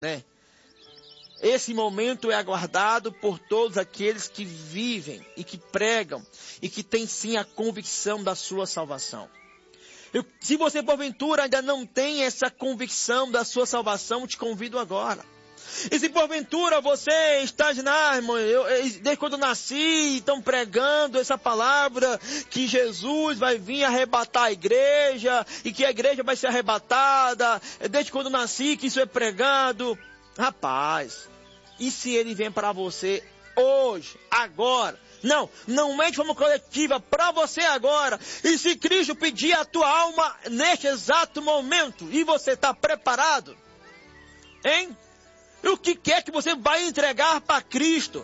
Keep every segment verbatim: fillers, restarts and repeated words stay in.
né? Esse momento é aguardado por todos aqueles que vivem e que pregam e que têm sim a convicção da sua salvação. Eu, se você porventura ainda não tem essa convicção da sua salvação, te convido agora. E se porventura você está dizendo, ah, irmão, eu, eu, desde quando eu nasci, estão pregando essa palavra que Jesus vai vir arrebatar a igreja e que a igreja vai ser arrebatada, desde quando eu nasci que isso é pregado. Rapaz, e se ele vem para você hoje, agora? Não, não é de forma coletiva, para você agora. E se Cristo pedir a tua alma neste exato momento, e você está preparado? Hein? E o que é que você vai entregar para Cristo?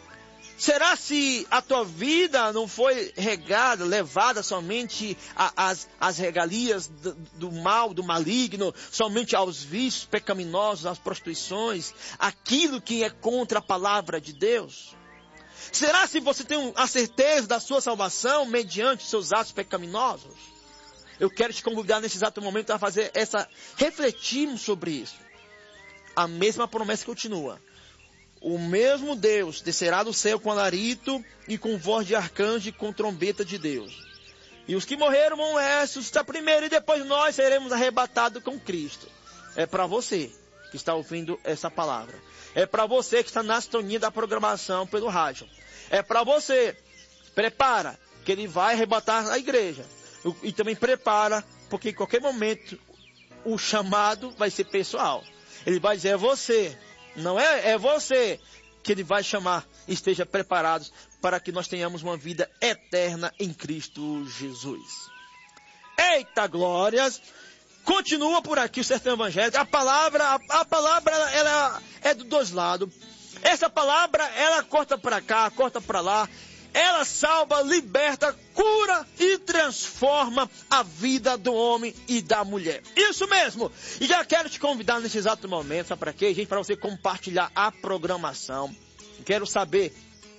Será se a tua vida não foi regada, levada somente às, às regalias do, do mal, do maligno, somente aos vícios pecaminosos, às prostituições, aquilo que é contra a palavra de Deus? Será se você tem a certeza da sua salvação mediante seus atos pecaminosos? Eu quero te convidar nesse exato momento a fazer essa, refletirmos sobre isso. A mesma promessa continua. O mesmo Deus descerá do céu com alarido e com voz de arcanjo e com trombeta de Deus. E os que morreram vão ressuscitar primeiro e depois nós seremos arrebatados com Cristo. É para você que está ouvindo essa palavra. É para você que está na sintonia da programação pelo rádio. É para você. Prepara, que ele vai arrebatar a igreja. E também prepara, porque em qualquer momento o chamado vai ser pessoal. Ele vai dizer, é você. Não é, é você que ele vai chamar. Esteja preparados para que nós tenhamos uma vida eterna em Cristo Jesus. Eita glórias! Continua por aqui o Sertão Evangélico. A palavra, a, a palavra ela, ela é dos dois lados. Essa palavra, ela corta para cá, corta para lá. Ela salva, liberta, cura e transforma a vida do homem e da mulher. Isso mesmo. E já quero te convidar nesse exato momento, sabe para quê, gente? Para você compartilhar a programação. Quero saber,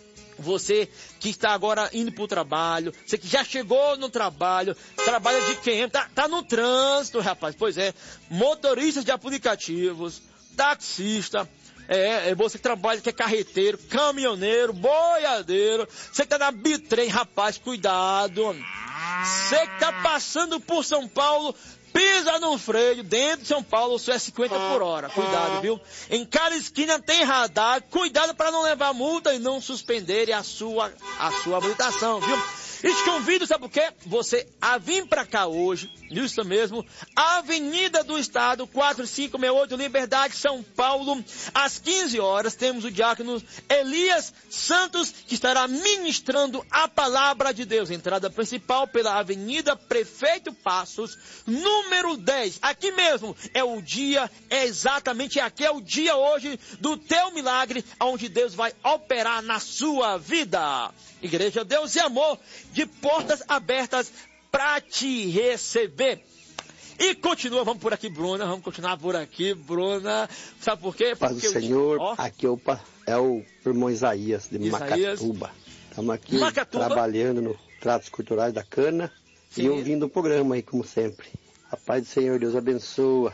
você que está agora indo para o trabalho, você que já chegou no trabalho, trabalha de quem? Tá, tá no trânsito, rapaz. Pois é, motoristas de aplicativos, taxista. É, é você que trabalha, que é carreteiro, caminhoneiro, boiadeiro. Você que tá na bitrem, rapaz, cuidado. Você que tá passando por São Paulo, pisa no freio, dentro de São Paulo, isso é cinquenta por hora. Cuidado, viu? Em cada esquina tem radar. Cuidado para não levar multa e não suspenderem a sua, a sua habilitação, viu? E te convido, sabe por quê? Você a vir para cá hoje, isso mesmo, Avenida do Estado, quatro cinco seis oito, Liberdade, São Paulo, às quinze horas, temos o diácono Elias Santos, que estará ministrando a palavra de Deus. Entrada principal pela Avenida Prefeito Passos, número dez. Aqui mesmo é o dia, é exatamente aqui, é o dia hoje do teu milagre, onde Deus vai operar na sua vida. Igreja Deus e Amor, de portas abertas para te receber. E continua, vamos por aqui, Bruna, vamos continuar por aqui, Bruna. Sabe por quê? Paz do Senhor, oh, aqui é o, é o irmão Isaías, de Isaías. Macatuba. Estamos aqui Macatuba. Trabalhando no Tratos Culturais da Cana. Sim. E ouvindo o programa aí, como sempre. A paz do Senhor, Deus abençoa.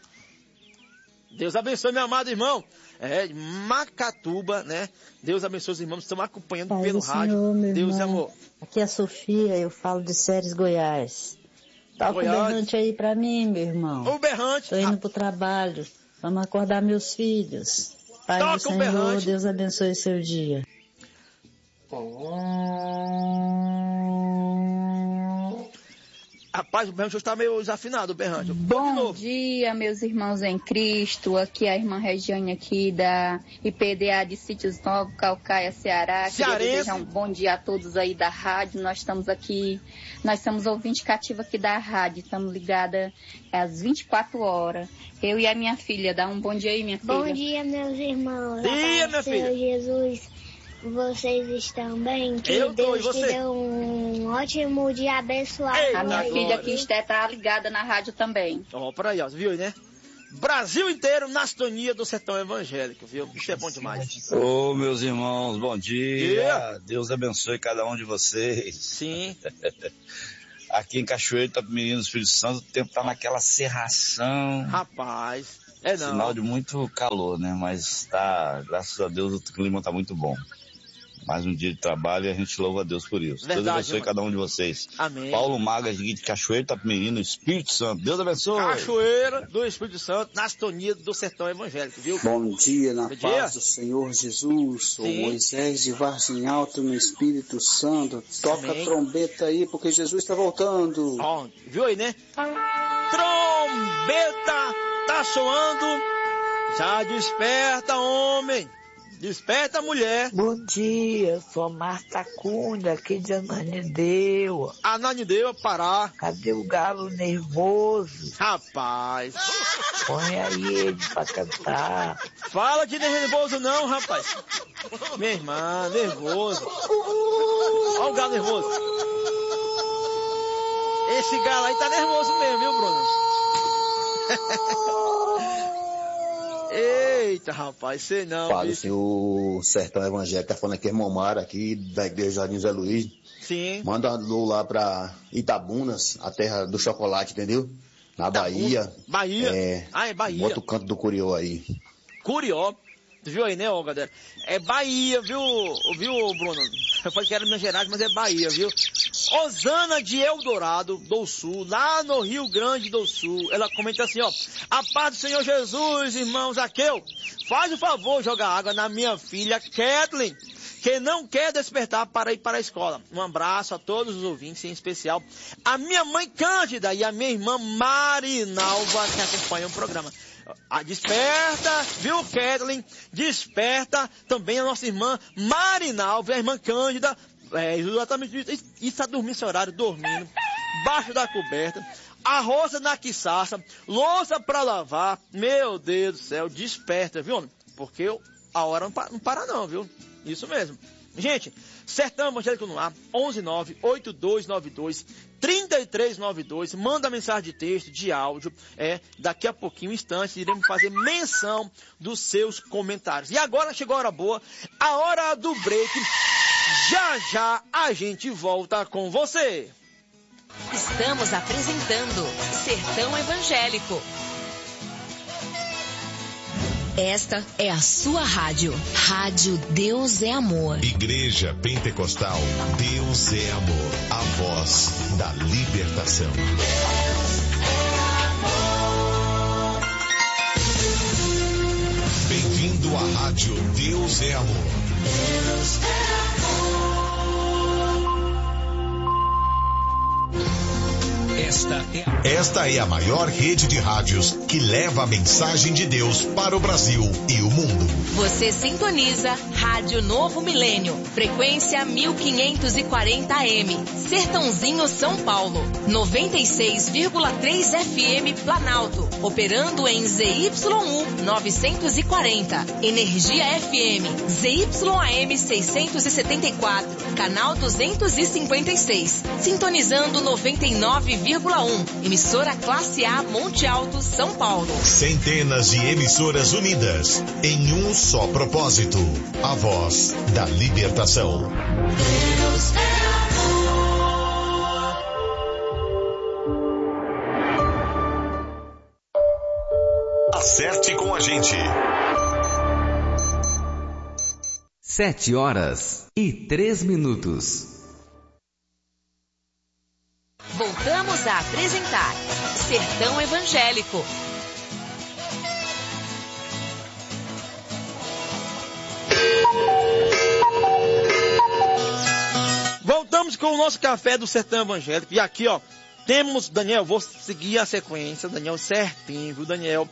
Deus abençoe, meu amado irmão. É, Macatuba, né? Deus abençoe os irmãos que estão acompanhando Pai pelo rádio. Senhor, Deus e amor. Aqui é a Sofia, eu falo de Séries Goiás. Toca o berrante aí pra mim, meu irmão. O berrante. Tô indo pro trabalho. Vamos acordar meus filhos. Pai Toca do Senhor, berrante. Deus abençoe seu dia. Rapaz, o berrante hoje está meio desafinado, o berrante. Bom dia, meus irmãos em Cristo. Aqui é a irmã Regiane aqui da I P D A de Sítios Novos, Calcaia, Ceará. Queria desejar um bom dia a todos aí da rádio. Nós estamos aqui, nós somos ouvintes cativos aqui da rádio. Estamos ligadas às vinte e quatro horas. Eu e a minha filha. Dá um bom dia aí, minha filha. Bom dia, meus irmãos. Bom dia, minha filha. Jesus. Vocês estão bem? Que Eu tô, Deus te dê um ótimo dia abençoado. Ei, a minha filha aqui está ligada na rádio também. Ó, oh, por aí, ó, viu, né? Brasil inteiro na sintonia do Sertão Evangélico, viu? Isso é bom demais. Ô, oh, meus irmãos, bom dia. dia. Deus abençoe cada um de vocês. Sim. Aqui em Cachoeiro, tá Menino do Espírito Santo, o tempo tá naquela cerração. Rapaz. É não. Sinal de muito calor, né? Mas tá, graças a Deus, o clima tá muito bom. Mais um dia de trabalho e a gente louva a Deus por isso. Verdade, Deus abençoe mano. cada um de vocês. Amém. Paulo Magas de Cachoeira, Itapemirim, no Espírito Santo. Deus abençoe. Cachoeira do Espírito Santo, na sintonia do Sertão Evangélico, viu? Bom dia, na Bom paz dia. do Senhor Jesus. Sou Sim. Moisés de Vargem Alto no Espírito Santo. Toca Amém. a trombeta aí, porque Jesus está voltando. Ó, viu aí, né? Trombeta tá soando. Já desperta, homem. Desperta, mulher. Bom dia, sou Marta Cunha, aqui de Ananideu. Ananideu, Pará. Cadê o galo nervoso? Rapaz. Põe aí ele pra cantar. Fala que não é nervoso não, rapaz. Minha irmã, nervoso. Olha o galo nervoso. Esse galo aí tá nervoso mesmo, viu, Bruno? Eita, rapaz, sei não. Fala, bicho. senhor Sertão Evangélico, tá falando aqui, irmão Mara, aqui da Igreja Jardim Zé Luiz. Sim. Manda um alô lá pra Itabunas, a terra do chocolate, entendeu? Na Bahia. Bahia. É, Ah, é Bahia. Outro canto do Curió aí. Curió. Viu aí, né, ó, galera? É Bahia, viu, viu, Bruno? Eu falei que era Minas Gerais, mas é Bahia, viu? Osana de Eldorado do Sul, lá no Rio Grande do Sul. Ela comenta assim, ó. A paz do Senhor Jesus, irmãos, Zaqueu, faz o favor, jogar água na minha filha, Kathleen, que não quer despertar para ir para a escola. Um abraço a todos os ouvintes, em especial a minha mãe Cândida e a minha irmã Marinalva, que acompanham o programa. Ah, desperta, viu, Kathleen? Desperta também a nossa irmã Marinalva, a irmã Cândida. É, exatamente isso. E está dormindo esse horário, dormindo, baixo da coberta, arroz na quiçaça, louça para lavar. Meu Deus do céu, desperta, viu? Porque a hora não para, não para não, viu? Isso mesmo. Gente, Sertão Evangélico no ar, onze nove oito dois nove dois três três nove dois, manda mensagem de texto, de áudio, é, daqui a pouquinho, instantes, iremos fazer menção dos seus comentários. E agora chegou a hora boa, a hora do break, já já a gente volta com você. Estamos apresentando Sertão Evangélico. Esta é a sua rádio. Rádio Deus é Amor. Igreja Pentecostal Deus é Amor. A voz da libertação. Deus é amor. Bem-vindo à rádio Deus é Amor. Deus é Esta é, a... Esta é a maior rede de rádios que leva a mensagem de Deus para o Brasil e o mundo. Você sintoniza Rádio Novo Milênio, frequência mil quinhentos e quarenta A M, Sertãozinho, São Paulo, noventa e seis vírgula três F M Planalto, operando em Z Y U novecentos e quarenta, Energia F M, Z Y A M seiscentos e setenta e quatro, canal duzentos e cinquenta e seis, sintonizando noventa e nove vírgula um, emissora classe A Monte Alto, São Paulo. Centenas de emissoras unidas em um só propósito, a voz da libertação. Deus é amor. Acerte com a gente. Sete horas e três minutos. Voltamos a apresentar Sertão Evangélico. Voltamos com o nosso café do Sertão Evangélico. E aqui, ó, temos, Daniel, vou seguir a sequência, Daniel, certinho, viu, Daniel?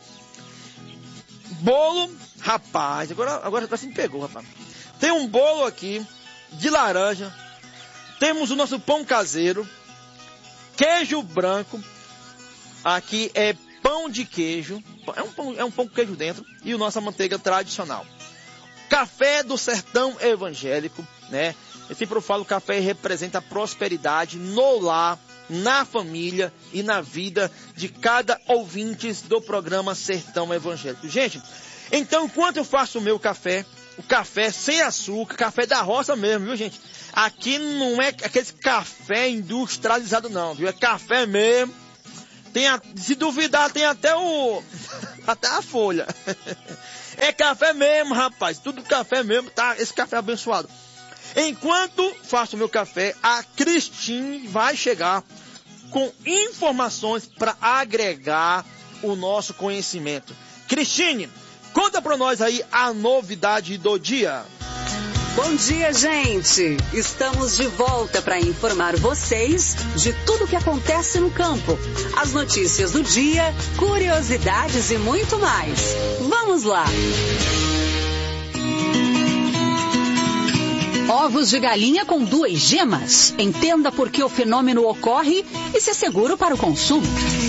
Bolo, rapaz, agora, agora você me pegou, rapaz. Tem um bolo aqui de laranja. Temos o nosso pão caseiro. Queijo branco, aqui é pão de queijo, é um pão, é um pão com queijo dentro, e a nossa manteiga tradicional. Café do Sertão Evangélico, né? Eu sempre falo, o café representa a prosperidade no lar, na família e na vida de cada ouvinte do programa Sertão Evangélico. Gente, então enquanto eu faço o meu café, o café sem açúcar, café da roça mesmo, viu, gente? Aqui não é aquele café industrializado não, viu? É café mesmo. Tem a, se duvidar, tem até o até a folha. É café mesmo, rapaz. Tudo café mesmo, tá? Esse café é abençoado. Enquanto faço o meu café, a Cristine vai chegar com informações para agregar o nosso conhecimento. Cristine, conta para nós aí a novidade do dia. Bom dia, gente! Estamos de volta para informar vocês de tudo o que acontece no campo. As notícias do dia, curiosidades e muito mais. Vamos lá! Ovos de galinha com duas gemas. Entenda por que o fenômeno ocorre e se é seguro para o consumo.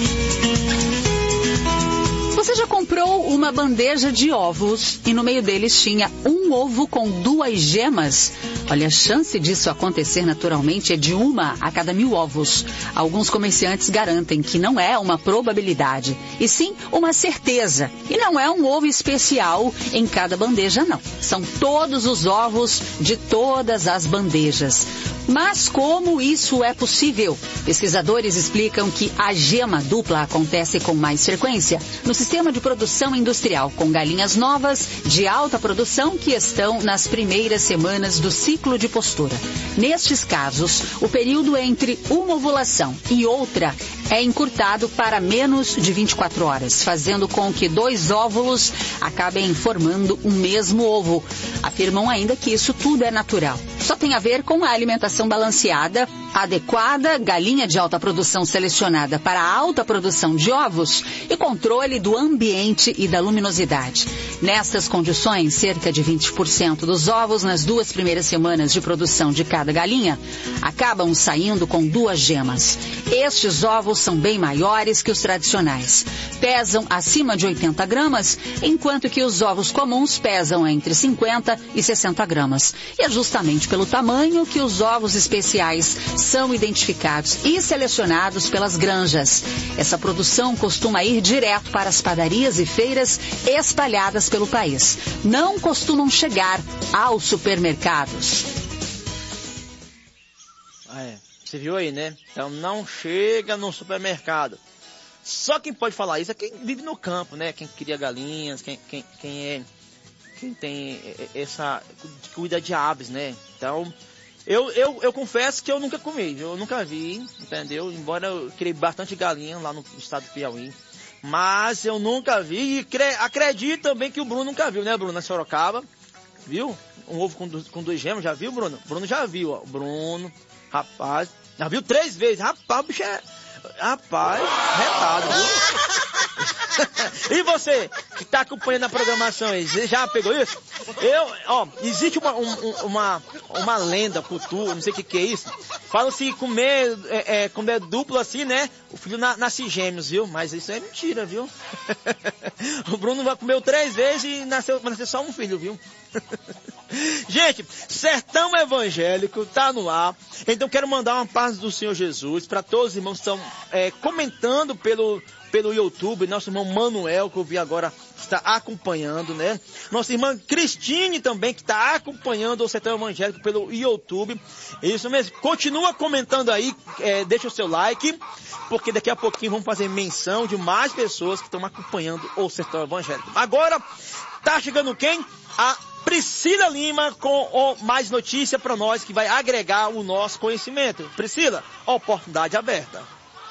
Você já comprou uma bandeja de ovos e no meio deles tinha um ovo com duas gemas? Olha, a chance disso acontecer naturalmente é de uma a cada mil ovos. Alguns comerciantes garantem que não é uma probabilidade, e sim uma certeza. E não é um ovo especial em cada bandeja, não. São todos os ovos de todas as bandejas. Mas como isso é possível? Pesquisadores explicam que a gema dupla acontece com mais frequência no sistema de produção industrial, com galinhas novas de alta produção que estão nas primeiras semanas do ciclo de postura. Nestes casos, o período entre uma ovulação e outra é encurtado para menos de vinte e quatro horas, fazendo com que dois óvulos acabem formando um mesmo ovo. Afirmam ainda que isso tudo é natural. Só tem a ver com a alimentação balanceada, adequada, galinha de alta produção selecionada para a alta produção de ovos e controle do ambiente e da luminosidade. Nessas condições, cerca de vinte por cento dos ovos nas duas primeiras semanas de produção de cada galinha acabam saindo com duas gemas. Estes ovos são bem maiores que os tradicionais. Pesam acima de oitenta gramas, enquanto que os ovos comuns pesam entre cinquenta e sessenta gramas. E é justamente pelo tamanho que os ovos especiais são identificados e selecionados pelas granjas. Essa produção costuma ir direto para as padarias e feiras espalhadas pelo país. Não costumam chegar aos supermercados. Ah, é. Você viu aí, né? Então não chega no supermercado. Só quem pode falar isso é quem vive no campo, né? Quem cria galinhas, quem, quem, quem é... Quem tem essa... cuida de aves, né? Então... Eu, eu, eu confesso que eu nunca comi, eu nunca vi, entendeu? Embora eu criei bastante galinha lá no estado do Piauí. Mas eu nunca vi e cre, acredito também que o Bruno nunca viu, né, Bruno? Na Sorocaba, viu? Um ovo com, com dois gemas, já viu, Bruno? Bruno já viu, ó. Bruno, rapaz, já viu três vezes. Rapaz, o bicho é... Rapaz, retado, viu? E você, que está acompanhando a programação aí, você já pegou isso? Eu, ó, existe uma, um, uma, uma lenda, cultura, não sei o que que é isso. Falam se comer, é, é, comer duplo assim, né? O filho na, nasce gêmeos, viu? Mas isso é mentira, viu? O Bruno vai comer três vezes e nasceu, vai nascer só um filho, viu? Gente, Sertão Evangélico tá no ar. Então quero mandar uma paz do Senhor Jesus para todos os irmãos que estão é, comentando pelo, pelo YouTube. Nosso irmão Manuel, que eu vi agora, está acompanhando, né? Nossa irmã Cristine também, que está acompanhando o Sertão Evangélico pelo YouTube. Isso mesmo, continua comentando aí, é, deixa o seu like, porque daqui a pouquinho vamos fazer menção de mais pessoas que estão acompanhando o Sertão Evangélico. Agora, tá chegando quem? A Priscila Lima com o mais notícia para nós, que vai agregar o nosso conhecimento. Priscila, oportunidade aberta.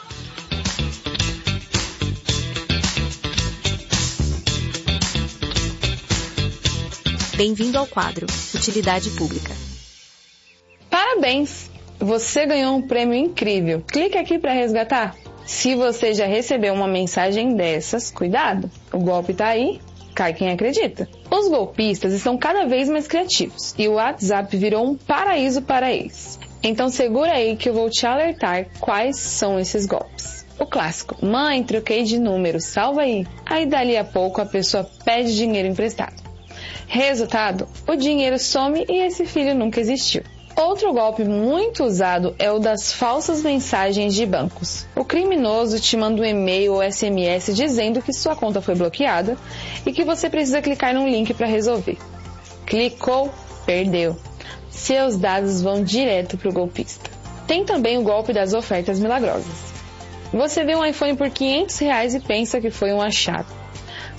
Bem-vindo ao quadro Utilidade Pública. Parabéns! Você ganhou um prêmio incrível. Clique aqui para resgatar. Se você já recebeu uma mensagem dessas, cuidado, o golpe tá aí. Cai quem acredita. Os golpistas estão cada vez mais criativos e o WhatsApp virou um paraíso para eles. Então segura aí que eu vou te alertar quais são esses golpes. O clássico: mãe, troquei de número, salva aí. Aí dali a pouco a pessoa pede dinheiro emprestado. Resultado: o dinheiro some e esse filho nunca existiu. Outro golpe muito usado é o das falsas mensagens de bancos. O criminoso te manda um e-mail ou S M S dizendo que sua conta foi bloqueada e que você precisa clicar num link para resolver. Clicou, perdeu. Seus dados vão direto para o golpista. Tem também o golpe das ofertas milagrosas. Você vê um iPhone por quinhentos reais e pensa que foi um achado.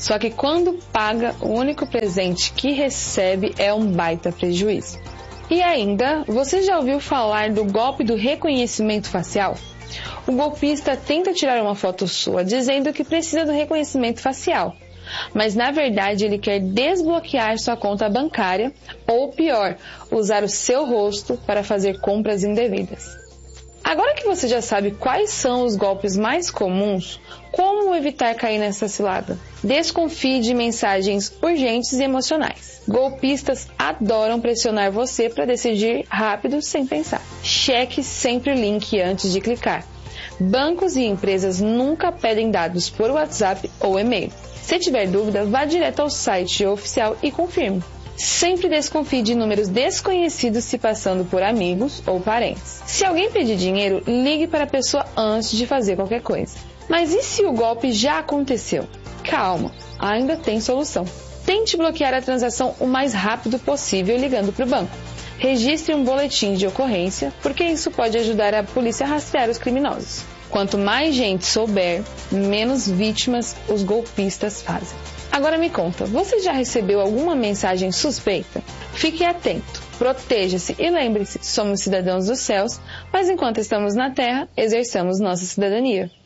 Só que quando paga, o único presente que recebe é um baita prejuízo. E ainda, você já ouviu falar do golpe do reconhecimento facial? O golpista tenta tirar uma foto sua dizendo que precisa do reconhecimento facial, mas na verdade ele quer desbloquear sua conta bancária ou, pior, usar o seu rosto para fazer compras indevidas. Agora que você já sabe quais são os golpes mais comuns, como evitar cair nessa cilada? Desconfie de mensagens urgentes e emocionais. Golpistas adoram pressionar você para decidir rápido sem pensar. Cheque sempre o link antes de clicar. Bancos e empresas nunca pedem dados por WhatsApp ou e-mail. Se tiver dúvida, vá direto ao site oficial e confirme. Sempre desconfie de números desconhecidos se passando por amigos ou parentes. Se alguém pedir dinheiro, ligue para a pessoa antes de fazer qualquer coisa. Mas e se o golpe já aconteceu? Calma, ainda tem solução. Tente bloquear a transação o mais rápido possível ligando para o banco. Registre um boletim de ocorrência, porque isso pode ajudar a polícia a rastrear os criminosos. Quanto mais gente souber, menos vítimas os golpistas fazem. Agora me conta, você já recebeu alguma mensagem suspeita? Fique atento, proteja-se e lembre-se, somos cidadãos dos céus, mas enquanto estamos na terra, exerçamos nossa cidadania.